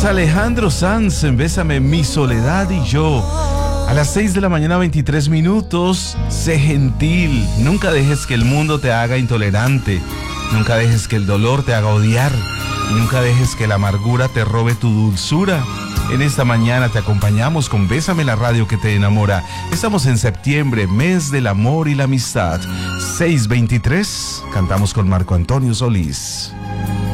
es Alejandro Sanz en Bésame, mi soledad y yo. A las 6 de la mañana, 23 minutos. Sé gentil. Nunca dejes que el mundo te haga intolerante. Nunca dejes que el dolor te haga odiar. Nunca dejes que la amargura te robe tu dulzura. En esta mañana te acompañamos con Bésame, la radio que te enamora. Estamos en septiembre, mes del amor y la amistad. 6:23, cantamos con Marco Antonio Solís.